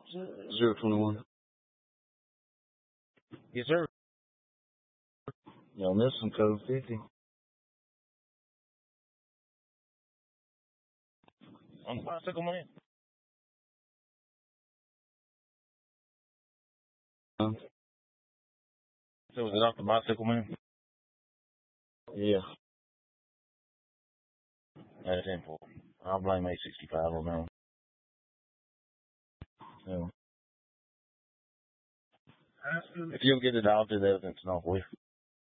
021. Yes, sir. Y'all missed some code 50. On the bicycle, man. So was it off the bicycle, man? Yeah. That's important. I'll blame 865 on that one. Yeah. If you'll get it, I'll do the evidence and off with.